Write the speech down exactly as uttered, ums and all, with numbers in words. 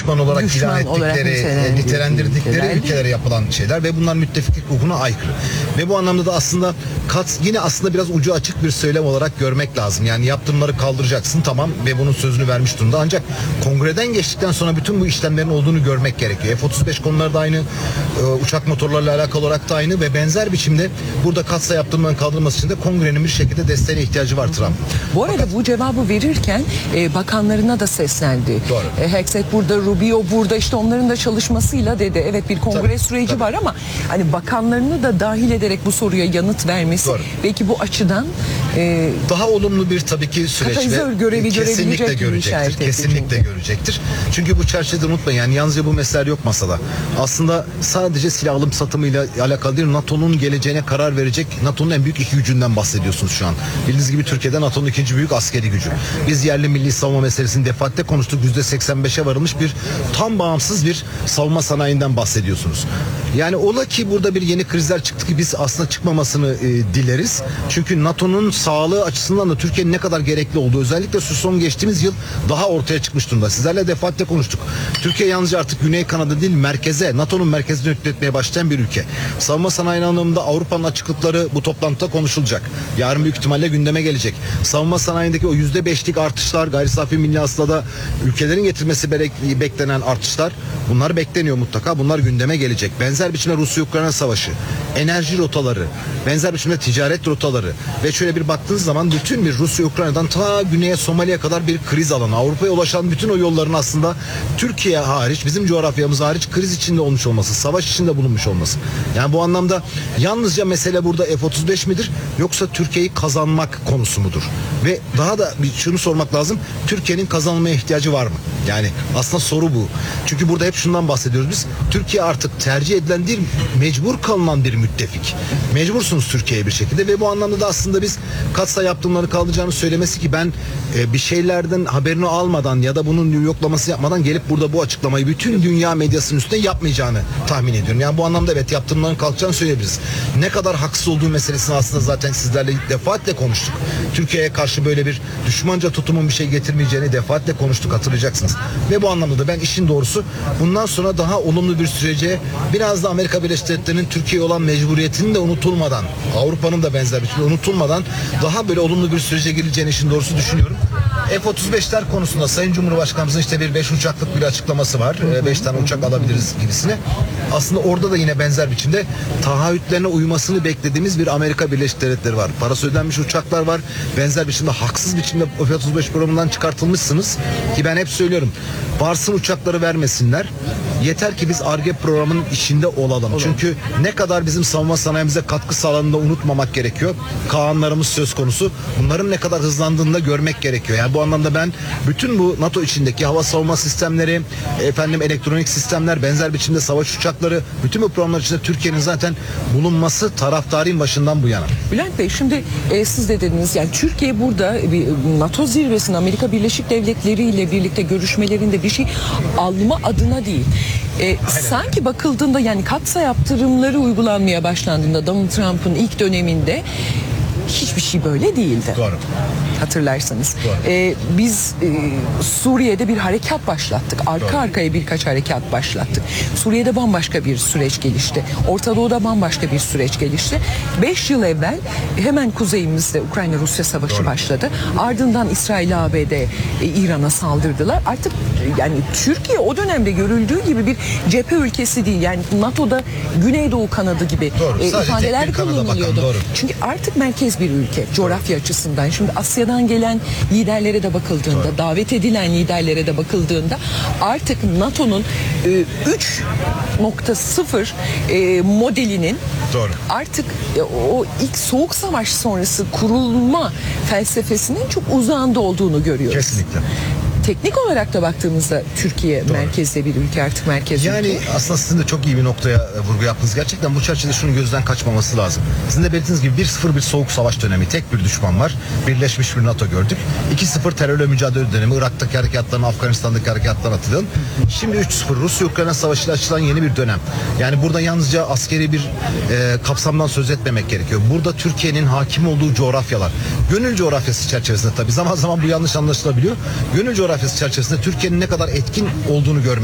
düşman olarak düşman ilan olarak ettikleri, nitelendirdikleri ülkeler. ülkelere yapılan şeyler ve bunlar müttefiklik hukukuna aykırı. Ve bu anlamda da aslında kat yine aslında biraz ucu açık bir söylem olarak görmek lazım. Yani yaptırımları kaldıracaksın, tamam, ve bunun sözünü vermiş durumda. Ancak kongreden geçtikten sonra bütün bu işlemlerin olduğunu görmek gerekiyor. F otuz beş konuları da aynı, uçak motorlarıyla alakalı olarak da aynı ve benzer biçimde burada katsa yaptırımların kaldırılması için de kongrenin bir şekilde desteğine ihtiyacı var Trump. Bu arada Fakat, bu cevabı verirken e, bakanlarına da seslendi. Doğru. E, Hexet burada, Rubio burada, işte onların da çalışmasıyla dedi. Evet, bir kongre tabii, süreci tabii. var ama hani bakanlarını da dahil ederek bu soruya yanıt vermesi doğru. belki bu açıdan e, daha olumlu bir tabii ki süreç ve görevi kesinlikle görecektir. Kesinlikle çünkü. görecektir. Çünkü bu çerçevede unutmayın, yani yalnızca bu mesele yok masada. Aslında sadece silah alım satımıyla alakalı değil, NATO'nun geleceğine karar verecek NATO'nun en büyük iki gücünden bahsediyorsunuz şu an. Bildiğiniz gibi Türkiye'de NATO'nun ikinci büyük askeri gücü. Biz yerli milli savunma meselesini defaatle konuştuk. yüzde seksen beşe varılmış bir tam bağımsız bir savunma sanayinden bahsediyorsunuz. Yani ola ki burada bir yeni krizler çıktı ki biz aslında çıkmamasını e, dileriz. Çünkü NATO'nun sağlığı açısından da Türkiye'nin ne kadar gerekli olduğu özellikle şu son geçtiğimiz yıl daha ortaya çıkmış durumda. Sizlerle defaatle konuştuk. Türkiye yalnızca artık Güney Kanada değil, merkeze, NATO'nun merkezine yönetmeye başlayan bir ülke. Savunma sanayi anlamında Avrupa'nın açıklıkları bu toplantıda konuşulacak. Yarın büyük ihtimalle gündeme gelecek. Savunma sanayindeki o yüzde beşlik artışlar, gayri safi milli hasılada ülkelerin getirmesi beklenen artışlar, bunlar bekleniyor mutlaka. Bunlar gündeme gelecek. Benzer biçimde Rusya-Ukrayna savaşı, enerji rotaları, benzer biçimde ticaret rotaları ve şöyle bir baktığınız zaman bütün bir Rusya-Ukrayna'dan ta güneye Somali'ye kadar bir kriz alanı. Avrupa'ya ulaşan bütün o yolların aslında Türkiye hariç, bizim coğrafyamız hariç kriz içinde olmuş olması, savaş içinde bulunmuş olması. Yani bu anlamda yalnızca mesele burada F otuz beş midir yoksa Türkiye'yi kazanmak konusu mudur? Ve daha da bir şunu sormak lazım. Türkiye'nin kazanılmaya ihtiyacı var mı? Yani aslında soru bu. Çünkü burada hep şundan bahsediyoruz biz. Türkiye artık tercih edilen değil, mecbur kalınan bir müttefik. Mecbursunuz Türkiye'ye bir şekilde ve bu anlamda da aslında biz katsa yaptırımları kaldıracağını söylemesi ki ben e, bir şeylerden haberini almadan ya da bunun yoklaması yapmadan gelip burada bu açıklamayı bütün dünya medyasının üstüne yapmayacağını tahmin ediyorum. Yani bu anlamda evet, yaptırımların kalkacağını söyleyebiliriz. Ne kadar haksız olduğu meselesini aslında zaten sizlerle defaatle konuştuk. Türkiye'ye karşı böyle bir düşmanca tutumun bir şey getirmeyeceğini defaatle konuştuk, hatırlayacaksınız. Ve bu anlamda da ben işin doğrusu bundan sonra daha olumlu bir sürece, biraz da Amerika Birleşik Devletleri'nin Türkiye'ye olan mecburiyetinin de unutulmadan, Avrupa'nın da benzer bir şey unutulmadan daha böyle olumlu bir sürece girileceğini işin doğrusu düşünüyorum. F otuz beşler konusunda Sayın Cumhurbaşkanımızın işte bir beş uçaklık bir açıklaması var. beş tane uçak alabiliriz gibisine. Aslında orada da yine benzer biçimde taahhütlerine uymasını beklediğimiz bir Amerika Birleşik Devletleri var. Parası ödenmiş uçaklar var. Benzer biçimde haksız biçimde F otuz beş programından çıkartılmışsınız. Ki ben hep söylüyorum. Varsın uçakları vermesinler. Yeter ki biz Ar-Ge programının içinde olalım. Olur. Çünkü ne kadar bizim savunma sanayimize katkı sağlandığında unutmamak gerekiyor. Kaanlarımız söz konusu. Bunların ne kadar hızlandığını da görmek gerekiyor. Yani bu anlamda ben bütün bu NATO içindeki hava savunma sistemleri, efendim elektronik sistemler, benzer biçimde savaş uçakları, bütün bu programlar içinde Türkiye'nin zaten bulunması taraftarıyım başından bu yana. Bülent Bey, şimdi e, siz de dediniz yani Türkiye burada bir NATO zirvesinde Amerika Birleşik Devletleri ile birlikte görüşmelerinde bir şey alma adına değil. E, sanki bakıldığında yani katsa yaptırımları uygulanmaya başlandığında Donald Trump'ın ilk döneminde hiçbir şey böyle değildi. Doğru. Hatırlarsanız. Ee, biz e, Suriye'de bir harekat başlattık. Arka Doğru. arkaya birkaç harekat başlattık. Suriye'de bambaşka bir süreç gelişti. Orta Doğu'da bambaşka bir süreç gelişti. Beş yıl evvel hemen kuzeyimizde Ukrayna-Rusya savaşı Doğru. başladı. Ardından İsrail, A B D, e, İran'a saldırdılar. Artık yani Türkiye o dönemde görüldüğü gibi bir cephe ülkesi değil. Yani NATO'da Güneydoğu kanadı gibi e, ifadeler kullanılıyordu. Çünkü artık merkez bir ülke coğrafya açısından. Şimdi Asya'dan gelen liderlere de bakıldığında, Doğru. davet edilen liderlere de bakıldığında artık NATO'nun e, üç nokta sıfır e, modelinin Doğru. artık e, o ilk Soğuk Savaş sonrası kurulma felsefesinin çok uzağında olduğunu görüyoruz. Kesinlikle. Teknik olarak da baktığımızda Türkiye Doğru. merkezde bir ülke, artık merkez yani ülke. Aslında sizin de çok iyi bir noktaya vurgu yaptınız. Gerçekten bu çerçevede şunun gözden kaçmaması lazım. Sizin de belirttiğiniz gibi bir sıfır bir soğuk savaş dönemi. Tek bir düşman var. Birleşmiş bir NATO gördük. iki sıfır terörle mücadele dönemi. Irak'taki harekatların, Afganistan'daki harekatlar atılan. Şimdi üç sıfır Rusya-Ukrayna savaşıyla açılan yeni bir dönem. Yani burada yalnızca askeri bir e, kapsamdan söz etmemek gerekiyor. Burada Türkiye'nin hakim olduğu coğrafyalar. Gönül coğrafyası çerçevesinde tabii. Zaman zaman bu yanlış anlaşılabiliyor. Gönül coğrafyası çerçevesinde Türkiye'nin ne kadar etkin olduğunu görmek